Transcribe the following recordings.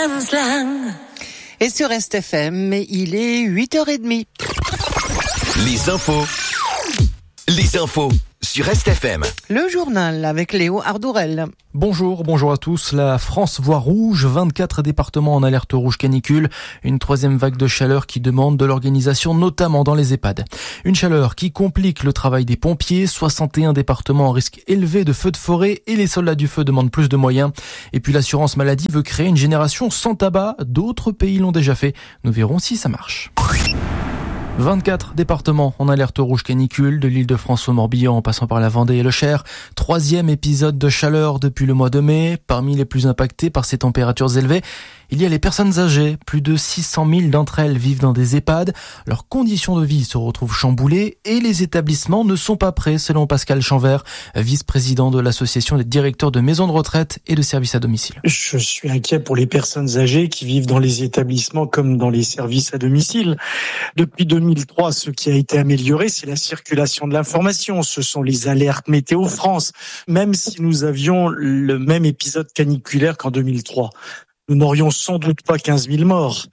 Et sur RestFM, il est 8h30. Les infos sur RestFM. Le journal avec Léo Ardourel. Bonjour à tous. La France voit rouge, 24 départements en alerte rouge canicule. Une troisième vague de chaleur qui demande de l'organisation, notamment dans les EHPAD. Une chaleur qui complique le travail des pompiers. 61 départements en risque élevé de feux de forêt et les soldats du feu demandent plus de moyens. Et puis l'assurance maladie veut créer une génération sans tabac. D'autres pays l'ont déjà fait. Nous verrons si ça marche. 24 départements en alerte rouge canicule, de l'Île-de-France au Morbihan en passant par la Vendée et le Cher. Troisième épisode de chaleur depuis le mois de mai. Parmi les plus impactés par ces températures élevées, il y a les personnes âgées. Plus de 600 000 d'entre elles vivent dans des EHPAD. Leurs conditions de vie se retrouvent chamboulées et les établissements ne sont pas prêts, selon Pascal Chanvert, vice-président de l'association des directeurs de maisons de retraite et de services à domicile. Je suis inquiet pour les personnes âgées qui vivent dans les établissements comme dans les services à domicile. Depuis 2003, ce qui a été amélioré, c'est la circulation de l'information. Ce sont les alertes Météo France. Même si nous avions le même épisode caniculaire qu'en 2003, nous n'aurions sans doute pas 15 000 morts.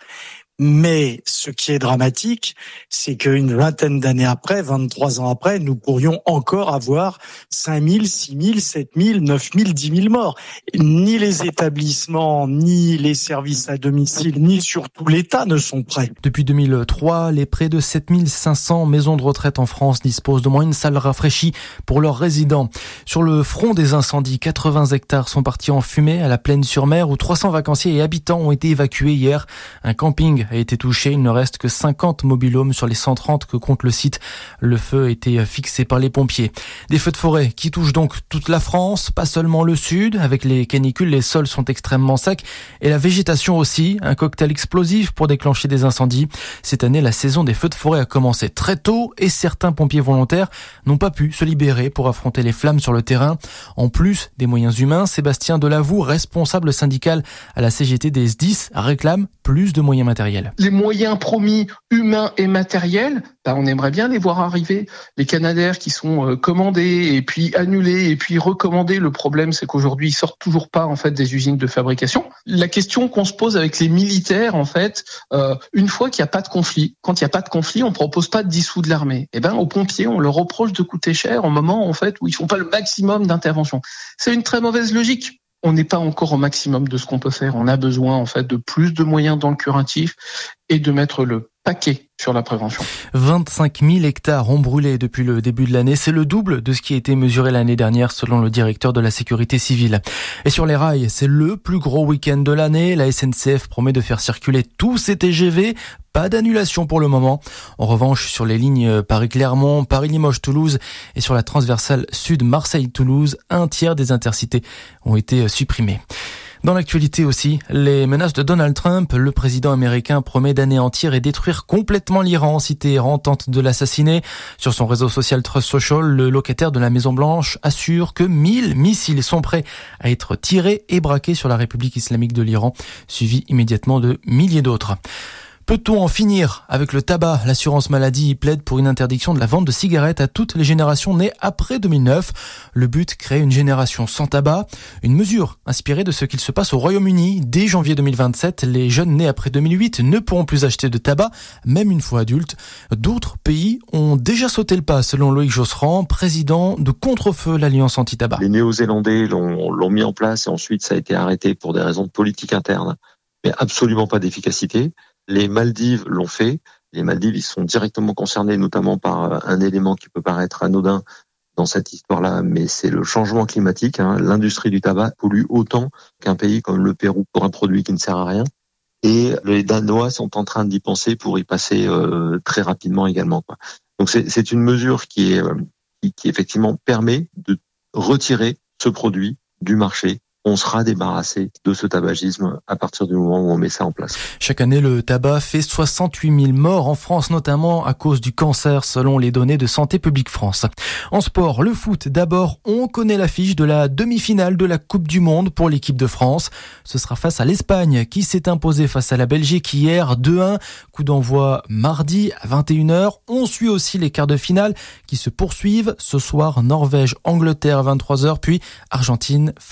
Mais ce qui est dramatique, c'est qu'une vingtaine d'années après, 23 ans après, nous pourrions encore avoir 5 000, 6 000, 7 000, 9 000, 10 000 morts. Ni les établissements, ni les services à domicile, ni surtout l'État ne sont prêts. Depuis 2003, les près de 7 500 maisons de retraite en France disposent d'au moins une salle rafraîchie pour leurs résidents. Sur le front des incendies, 80 hectares sont partis en fumée à la Plaine-sur-Mer où 300 vacanciers et habitants ont été évacués hier. Un camping a été touché. Il ne reste que 50 mobil-homes sur les 130 que compte le site. Le feu a été fixé par les pompiers. Des feux de forêt qui touchent donc toute la France, pas seulement le sud. Avec les canicules, les sols sont extrêmement secs et la végétation aussi. Un cocktail explosif pour déclencher des incendies. Cette année, la saison des feux de forêt a commencé très tôt et certains pompiers volontaires n'ont pas pu se libérer pour affronter les flammes sur le terrain. En plus des moyens humains, Sébastien Delavoux, responsable syndical à la CGT des SDIS, réclame plus de moyens matériels. Les moyens promis humains et matériels, on aimerait bien les voir arriver. Les Canadair qui sont commandés et puis annulés et puis recommandés. Le problème, c'est qu'aujourd'hui, ils sortent toujours pas en fait des usines de fabrication. La question qu'on se pose avec les militaires, en fait, une fois qu'il n'y a pas de conflit, quand il n'y a pas de conflit, on propose pas de dissoudre l'armée. Aux pompiers, on leur reproche de coûter cher au moment en fait où ils font pas le maximum d'intervention. C'est une très mauvaise logique. On n'est pas encore au maximum de ce qu'on peut faire. On a besoin en fait de plus de moyens dans le curatif et de mettre le paquet sur la prévention. 25 000 hectares ont brûlé depuis le début de l'année. C'est le double de ce qui a été mesuré l'année dernière selon le directeur de la sécurité civile. Et sur les rails, c'est le plus gros week-end de l'année. La SNCF promet de faire circuler tous ses TGV. Pas d'annulation pour le moment. En revanche, sur les lignes Paris-Clermont, Paris-Limoges-Toulouse et sur la transversale sud Marseille-Toulouse, un tiers des intercités ont été supprimés. Dans l'actualité aussi, les menaces de Donald Trump, le président américain promet d'anéantir et détruire complètement l'Iran si Téhéran tente de l'assassiner. Sur son réseau social Trust Social, le locataire de la Maison-Blanche assure que 1000 missiles sont prêts à être tirés et braqués sur la République islamique de l'Iran, suivi immédiatement de milliers d'autres. Peut-on en finir avec le tabac ? L'assurance maladie plaide pour une interdiction de la vente de cigarettes à toutes les générations nées après 2009. Le but, créer une génération sans tabac. Une mesure inspirée de ce qu'il se passe au Royaume-Uni. Dès janvier 2027, les jeunes nés après 2008 ne pourront plus acheter de tabac, même une fois adultes. D'autres pays ont déjà sauté le pas, selon Loïc Josserand, président de Contre-Feu, l'Alliance anti-tabac. Les Néo-Zélandais l'ont mis en place et ensuite ça a été arrêté pour des raisons de politique interne, mais absolument pas d'efficacité. Les Maldives l'ont fait. Les Maldives, ils sont directement concernés, notamment par un élément qui peut paraître anodin dans cette histoire-là, mais c'est le changement climatique. L'industrie du tabac pollue autant qu'un pays comme le Pérou pour un produit qui ne sert à rien. Et les Danois sont en train d'y penser pour y passer très rapidement également. Donc c'est une mesure qui effectivement permet de retirer ce produit du marché. On sera débarrassé de ce tabagisme à partir du moment où on met ça en place. Chaque année, le tabac fait 68 000 morts en France, notamment à cause du cancer, selon les données de Santé publique France. En sport, le foot, d'abord, on connaît l'affiche de la demi-finale de la Coupe du Monde pour l'équipe de France. Ce sera face à l'Espagne, qui s'est imposée face à la Belgique hier 2-1. Coup d'envoi mardi à 21h. On suit aussi les quarts de finale qui se poursuivent. Ce soir, Norvège-Angleterre à 23h, puis Argentine face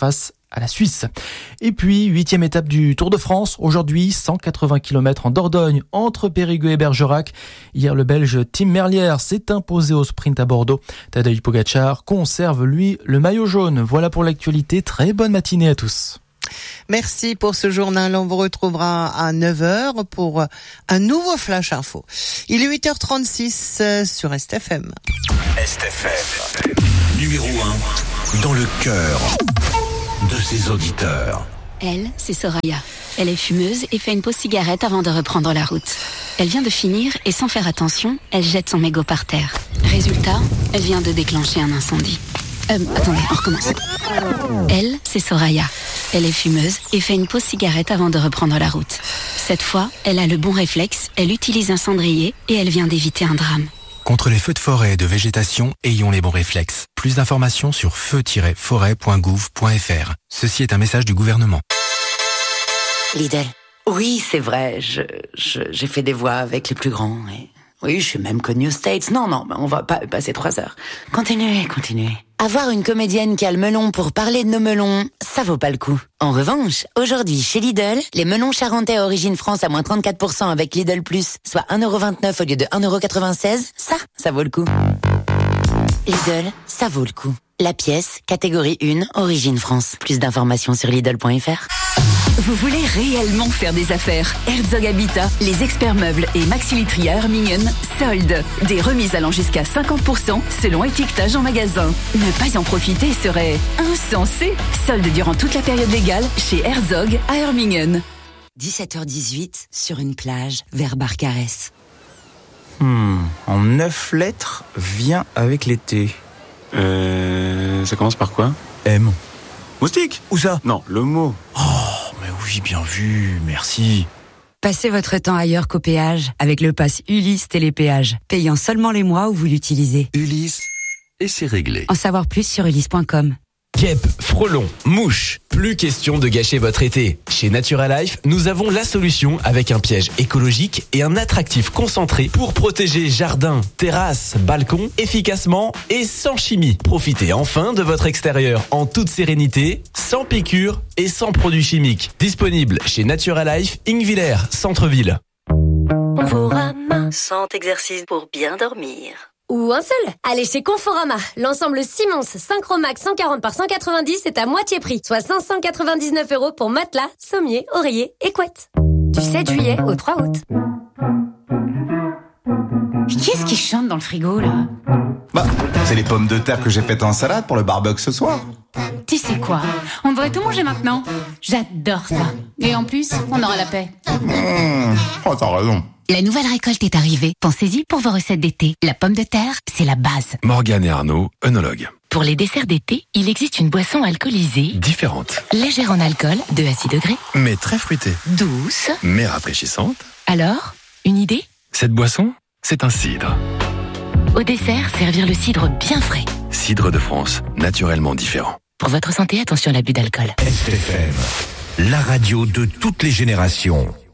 à la Suisse. Et puis, 8e étape du Tour de France. Aujourd'hui, 180 km en Dordogne, entre Périgueux et Bergerac. Hier, le Belge Tim Merlier s'est imposé au sprint à Bordeaux. Tadej Pogačar conserve, lui, le maillot jaune. Voilà pour l'actualité. Très bonne matinée à tous. Merci pour ce journal. On vous retrouvera à 9h pour un nouveau Flash Info. Il est 8h36 sur STFM. STFM, numéro 1, dans le cœur de ses auditeurs. Elle, c'est Soraya. Elle est fumeuse et fait une pause cigarette avant de reprendre la route. Elle vient de finir et sans faire attention, elle jette son mégot par terre. Résultat, elle vient de déclencher un incendie. Attendez, on recommence. Elle, c'est Soraya. Elle est fumeuse et fait une pause cigarette avant de reprendre la route. Cette fois, elle a le bon réflexe, elle utilise un cendrier et elle vient d'éviter un drame. Contre les feux de forêt et de végétation, ayons les bons réflexes. Plus d'informations sur feu-forêt.gouv.fr. Ceci est un message du gouvernement. Lidl. Oui, c'est vrai, j'ai fait des voix avec les plus grands. Et... oui, je suis même connue aux States. Non, on va pas passer 3 heures. Continuez. Avoir une comédienne qui a le melon pour parler de nos melons, ça vaut pas le coup. En revanche, aujourd'hui, chez Lidl, les melons charentais à origine France à moins 34% avec Lidl Plus, soit 1,29€ au lieu de 1,96€, ça vaut le coup. Lidl, ça vaut le coup. La pièce, catégorie 1, origine France. Plus d'informations sur Lidl.fr. Vous voulez réellement faire des affaires? Herzog Habitat, les experts meubles et Maxi Literie à Hermingen, soldes. Des remises allant jusqu'à 50% selon étiquetage en magasin. Ne pas en profiter serait insensé. Soldes durant toute la période légale chez Herzog à Hermingen. 17h18, sur une plage, vers Barcarès. En 9 lettres, vient avec l'été. Ça commence par quoi? M. Moustique? Où ça? Non, le mot. Oh, mais oui, bien vu, merci. Passez votre temps ailleurs qu'au péage avec le pass Ulysse Télépéage, payant seulement les mois où vous l'utilisez. Ulysse, et c'est réglé. En savoir plus sur ulysse.com. Guêpes, frelons, mouches, plus question de gâcher votre été. Chez Naturalife, nous avons la solution avec un piège écologique et un attractif concentré pour protéger jardin, terrasse, balcon, efficacement et sans chimie. Profitez enfin de votre extérieur en toute sérénité, sans piqûres et sans produits chimiques. Disponible chez Naturalife, Ingviller, centre-ville. Conforama, 100 exercices pour bien dormir. Ou un seul. Allez chez Conforama. L'ensemble Simons Synchromax 140 par 190 est à moitié prix, soit 599€ pour matelas, sommier, oreiller et couette. Du 7 juillet au 3 août. Qu'est-ce qui chante dans le frigo, là? C'est les pommes de terre que j'ai faites en salade pour le barbecue ce soir. Tu sais quoi? On devrait tout manger maintenant. J'adore ça. Et en plus, on aura la paix. Oh, t'as raison. La nouvelle récolte est arrivée. Pensez-y pour vos recettes d'été. La pomme de terre, c'est la base. Morgane et Arnaud, œnologues. Pour les desserts d'été, il existe une boisson alcoolisée. Différente. Légère en alcool, 2 à 6 degrés. Mais très fruitée. Douce. Mais rafraîchissante. Alors, une idée? Cette boisson, c'est un cidre. Au dessert, servir le cidre bien frais. Cidre de France, naturellement différent. Pour votre santé, attention à l'abus d'alcool. STFM, la radio de toutes les générations.